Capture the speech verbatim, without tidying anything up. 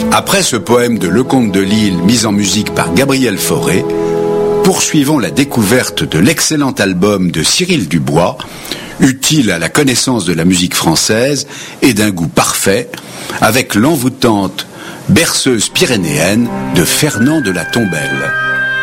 Après ce poème de Lecomte de Lisle, mis en musique par Gabriel Fauré, poursuivons la découverte de l'excellent album de Cyril Dubois, utile à la connaissance de la musique française et d'un goût parfait, avec l'envoûtante Berceuse pyrénéenne de Fernand de la Tombelle.